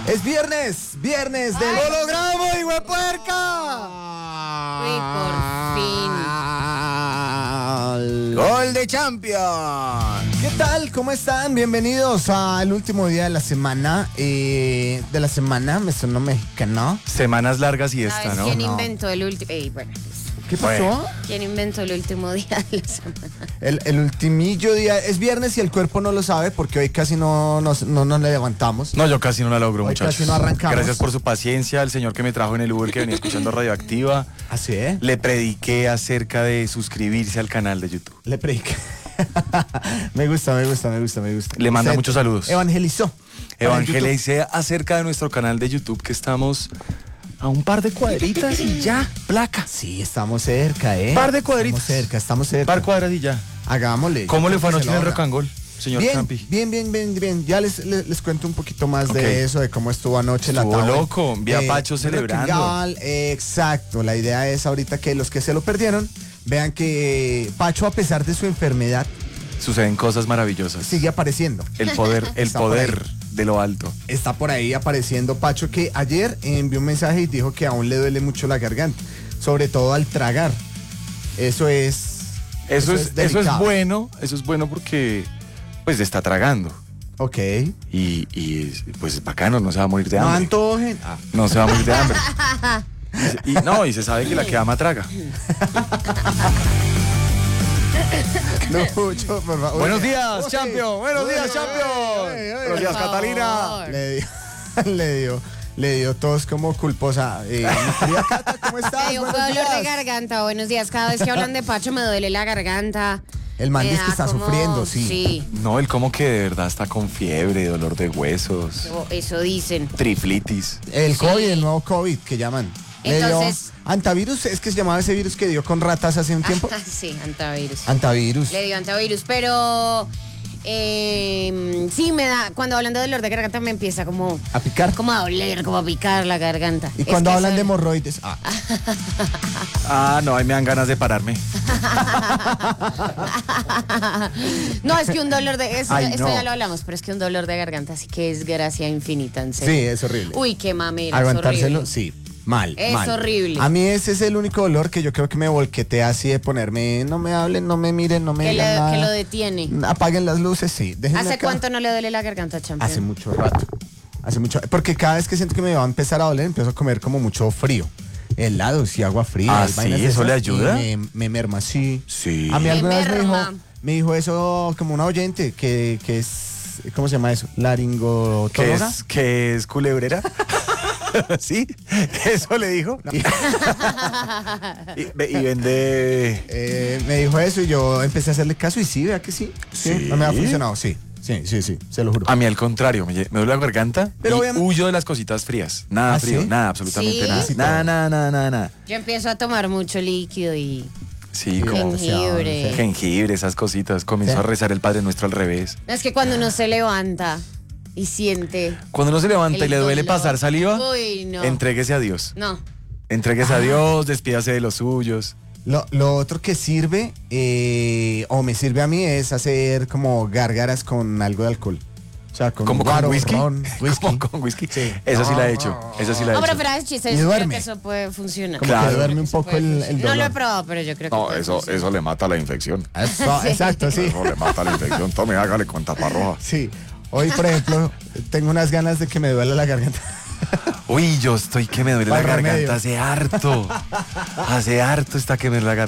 Es viernes del hologramo, hijuepuerca. Uy, por fin. Gol de Champions. ¿Qué tal? ¿Cómo están? Bienvenidos al último día de la semana. Me sonó mexicano. Semanas largas y esta, ¿Sabes ¿no? quién No. inventó el último? Bueno, ¿Qué pasó? ¿quién inventó el último día de la semana? El ultimillo día. Es viernes y el cuerpo no lo sabe porque hoy casi no nos levantamos. No, yo casi no la logro, Hoy muchachos. casi no arrancamos. Gracias por su paciencia, al señor que me trajo en el Uber que venía escuchando Radioactiva. ¿Así, Le prediqué acerca de suscribirse al canal de YouTube. Le prediqué. Me gusta. Le manda Usted muchos saludos. Evangelizó. Evangelicé acerca de nuestro canal de YouTube, que estamos a un par de cuadritas y ya, placa. Sí, estamos cerca, Par de cuadritos. Estamos cerca. Par cuadras y ya. Hagámosle. ¿Cómo le fue Yo creo anoche en que el se Rock and Roll, señor Bien, Campi? bien. Ya les cuento un poquito más Ok. de eso, de cómo estuvo anoche Estuvo la loco, vi a Pacho celebrando. Exacto, la idea es ahorita que los que se lo perdieron vean que Pacho, a pesar de su enfermedad, Suceden cosas maravillosas. sigue apareciendo. El poder Está por ahí. de lo alto. Está por ahí apareciendo Pacho, que ayer envió un mensaje y dijo que aún le duele mucho la garganta, sobre todo al tragar. Eso es delicado. Eso es bueno porque pues está tragando. Ok. Y pues es bacano, no se va a morir de No hambre. antojen. No se va a morir de hambre. Y se sabe que la que ama traga. No mucho, por favor. Buenos días, Oye, champion. Buenos días, champion. Buenos días, Por Catalina. favor. Le dio tos como culposa. Mi querida Cata, ¿cómo estás? Me dio Buenos dolor de días. garganta. Buenos días. Cada vez que hablan de Pacho me duele la garganta. El man Me dice que da está como- sufriendo, sí. Sí, No, él como que de verdad está con fiebre, dolor de huesos, eso dicen. triflitis. El Sí. COVID, el nuevo COVID que llaman. Le dio Entonces- antivirus, es que se llamaba ese virus que dio con ratas hace un tiempo. Sí, antivirus. Antivirus. Le dio antivirus, pero sí me da, cuando hablan de dolor de garganta me empieza como A picar. a doler, como a picar la garganta. Y Es cuando que hablan eso- de hemorroides. No, ahí me dan ganas de pararme. No, es que un dolor de esto Ay, no. ya lo hablamos, pero es que un dolor de garganta sí que es gracia infinita, en Sí, serio. es horrible. Uy, qué mamera. Aguantárselo, Es horrible. sí. Mal, Es mal. horrible. A mí ese es el único dolor que yo creo que me volquetea así de ponerme, no me hablen, no me miren, no me Que, digan nada. que lo detiene. Apaguen las luces, sí. Déjenme ¿Hace acá. cuánto no le duele la garganta, champion? Hace mucho rato. Porque cada vez que siento que me va a empezar a doler, empiezo a comer como mucho frío. Helados y agua fría. Ah, y vainas ¿sí? de ¿Eso esas, le ayuda? y me merma, sí. Sí. A mí Me alguna vez merma. me dijo eso como una oyente, que es, ¿cómo se llama eso? Laringotóloga. ¿Qué es culebrera? ¿Sí? ¿Eso le dijo? y vende... Me dijo eso y yo empecé a hacerle caso y sí, vea que sí. ¿Sí? No me ha funcionado, sí, se lo juro. A mí al contrario, me duele la garganta Pero y obviamente- huyo de las cositas frías. Nada ¿Ah, frío, sí? nada, absolutamente ¿Sí? nada. Sí, Nada. Yo empiezo a tomar mucho líquido y Sí, como jengibre. jengibre, esas cositas. Comienzo Sí. a rezar el Padre Nuestro al revés. No, es que cuando uno se levanta y siente Cuando uno se levanta el y le duele dolor. pasar saliva, Uy, no. entréguese a Dios. No. Entréguese a Dios, despídase de los suyos. Lo otro que sirve, o me sirve a mí, es hacer como gárgaras con algo de alcohol. O sea, con ¿Como guaro, con whisky? ron, whisky. ¿Como con whisky? Sí. Eso sí la he hecho. Eso sí la he No, pero hecho. fuera de chiste, Y yo creo duerme. que eso puede funcionar. Como Claro. que duerme un Eso poco puede el funcionar. dolor. No lo he probado, pero yo creo que puede funcionar. Eso le mata la infección. Eso, exacto, sí. Eso le mata la infección. Tome, hágale con tapa roja. Sí. Hoy, por ejemplo, tengo unas ganas de que me duela la garganta. Uy, yo estoy que me duele la Para garganta remedio. hace harto. Hace harto está que me duele la garganta.